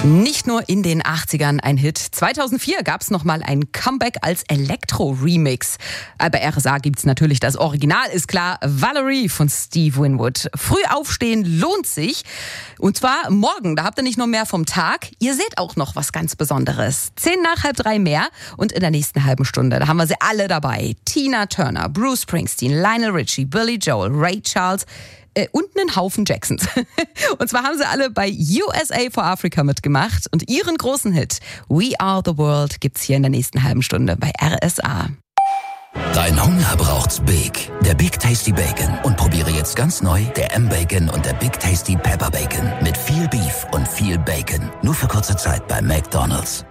Nicht nur in den 80ern ein Hit. 2004 gab es nochmal ein Comeback als Elektro-Remix. Bei RSA gibt's natürlich das Original, ist klar. Valerie von Steve Winwood. Früh aufstehen lohnt sich. Und zwar morgen, da habt ihr nicht nur mehr vom Tag, ihr seht auch noch was ganz Besonderes. 2:50 mehr und in der nächsten halben Stunde, da haben wir sie alle dabei. Tina Turner, Bruce Springsteen, Lionel Richie, Billy Joel, Ray Charles und einen Haufen Jacksons. Und zwar haben sie alle bei USA for Africa mitgemacht und ihren großen Hit We Are the World gibt's hier in der nächsten halben Stunde bei RSA. Dein Hunger braucht's Big. Der Big Tasty Bacon. Und probiere jetzt ganz neu der M-Bacon und der Big Tasty Pepper Bacon. Mit viel Beef und viel Bacon. Nur für kurze Zeit bei McDonald's.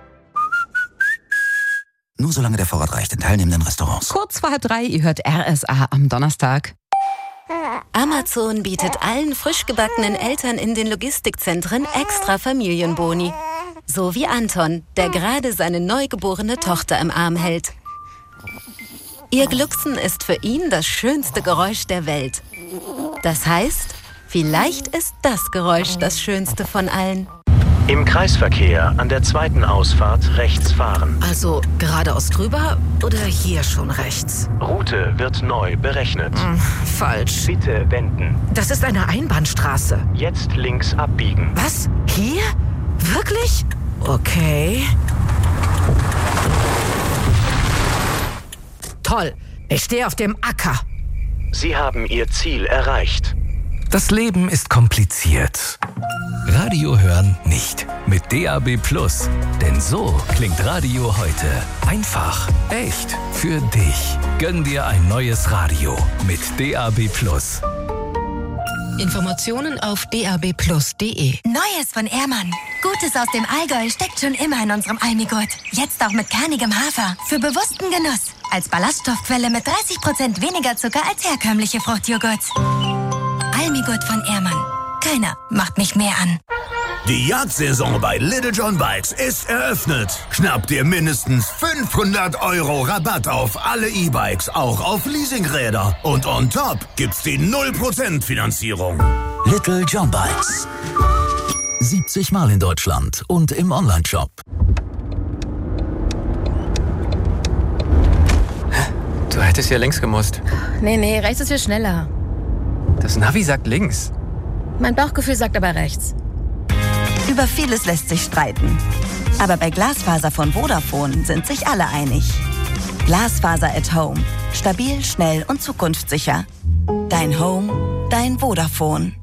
Nur solange der Vorrat reicht in teilnehmenden Restaurants. Kurz vor 2:30, ihr hört RSA am Donnerstag. Amazon bietet allen frisch gebackenen Eltern in den Logistikzentren extra Familienboni. So wie Anton, der gerade seine neugeborene Tochter im Arm hält. Ihr Glucksen ist für ihn das schönste Geräusch der Welt. Das heißt, vielleicht ist das Geräusch das schönste von allen. Im Kreisverkehr an der zweiten Ausfahrt rechts fahren. Also geradeaus drüber oder hier schon rechts? Route wird neu berechnet. Falsch. Bitte wenden. Das ist eine Einbahnstraße. Jetzt links abbiegen. Was? Hier? Wirklich? Okay. Toll. Ich stehe auf dem Acker. Sie haben Ihr Ziel erreicht. Das Leben ist kompliziert. Radio hören nicht. Mit DAB+. Denn so klingt Radio heute. Einfach, echt, für dich. Gönn dir ein neues Radio mit DAB+. Informationen auf dabplus.de. Neues von Ehrmann. Gutes aus dem Allgäu steckt schon immer in unserem Almigurt. Jetzt auch mit kernigem Hafer. Für bewussten Genuss. Als Ballaststoffquelle mit 30% weniger Zucker als herkömmliche Fruchtjoghurts. Almigurt von Ehrmann. Keiner macht mich mehr an. Die Jagdsaison bei Little John Bikes ist eröffnet. Schnapp dir mindestens 500 € Rabatt auf alle E-Bikes, auch auf Leasingräder. Und on top gibt's die 0% Finanzierung. Little John Bikes. 70 Mal in Deutschland und im Onlineshop. Du hättest ja links gemusst. Nee, rechts ist viel schneller. Das Navi sagt links. Mein Bauchgefühl sagt aber rechts. Über vieles lässt sich streiten. Aber bei Glasfaser von Vodafone sind sich alle einig. Glasfaser at Home. Stabil, schnell und zukunftssicher. Dein Home, dein Vodafone.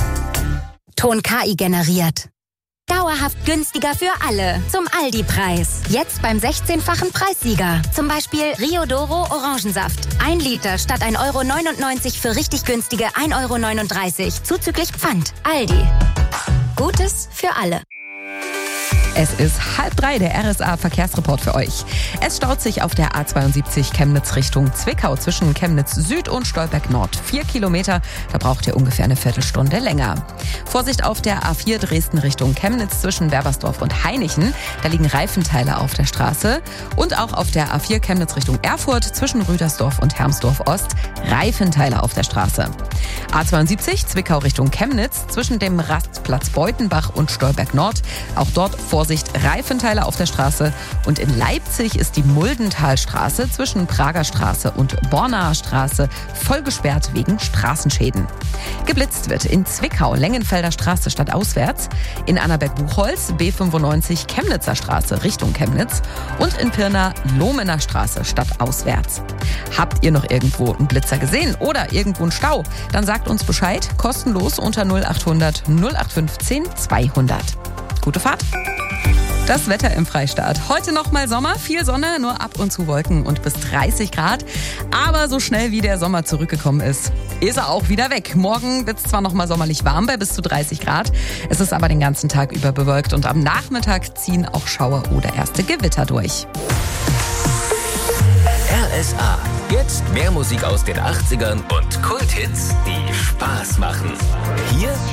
Ton KI generiert. Dauerhaft günstiger für alle. Zum Aldi-Preis. Jetzt beim 16-fachen Preissieger. Zum Beispiel Rio Doro Orangensaft. 1 Liter statt 1,99 € für richtig günstige 1,39 € zuzüglich Pfand. Aldi. Gutes für alle. Es ist 2:30, der RSA-Verkehrsreport für euch. Es staut sich auf der A72 Chemnitz Richtung Zwickau zwischen Chemnitz Süd und Stolberg Nord. 4 Kilometer, da braucht ihr ungefähr eine Viertelstunde länger. Vorsicht auf der A4 Dresden Richtung Chemnitz zwischen Werbersdorf und Hainichen. Da liegen Reifenteile auf der Straße. Und auch auf der A4 Chemnitz Richtung Erfurt zwischen Rüdersdorf und Hermsdorf Ost. Reifenteile auf der Straße. A72 Zwickau Richtung Chemnitz zwischen dem Rastplatz Beutenbach und Stolberg Nord. Auch dort Vorsicht, Reifenteile auf der Straße. Und in Leipzig ist die Muldenthalstraße zwischen Prager Straße und Bornaer Straße voll gesperrt wegen Straßenschäden. Geblitzt wird in Zwickau Lengenfelder Straße stadtauswärts, in Annaberg-Buchholz B95 Chemnitzer Straße Richtung Chemnitz und in Pirna Lohmener Straße stadtauswärts. Habt ihr noch irgendwo einen Blitzer gesehen oder irgendwo einen Stau? Dann sagt uns Bescheid, kostenlos unter 0800 0815 200. Gute Fahrt! Das Wetter im Freistaat. Heute noch mal Sommer, viel Sonne, nur ab und zu Wolken und bis 30 Grad. Aber so schnell wie der Sommer zurückgekommen ist er auch wieder weg. Morgen wird es zwar noch mal sommerlich warm bei bis zu 30 Grad. Es ist aber den ganzen Tag über bewölkt und am Nachmittag ziehen auch Schauer oder erste Gewitter durch. RSA. Jetzt mehr Musik aus den 80ern und Kulthits, die Spaß machen. Hier